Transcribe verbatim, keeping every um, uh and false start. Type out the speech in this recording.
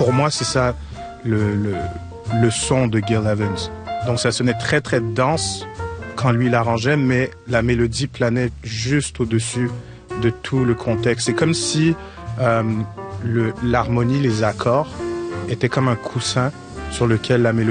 pour moi, c'est ça le, le, le son de Gil Evans. Donc ça sonnait très très dense quand lui l'arrangeait, mais la mélodie planait juste au-dessus de tout le contexte. C'est comme si euh, le, l'harmonie, les accords étaient comme un coussin sur lequel la mélodie